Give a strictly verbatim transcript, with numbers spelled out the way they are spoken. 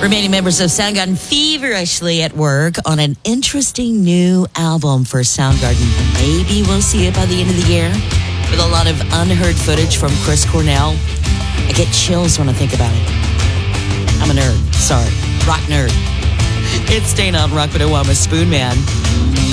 Remaining members of Soundgarden feverishly at work on an interesting new album for Soundgarden. Maybe we'll see it by the end of the year with a lot of unheard footage from Chris Cornell. I get chills when I think about it. I'm a nerd. Sorry. Rock nerd. It's Staying on Rock one oh one with Spoon Man.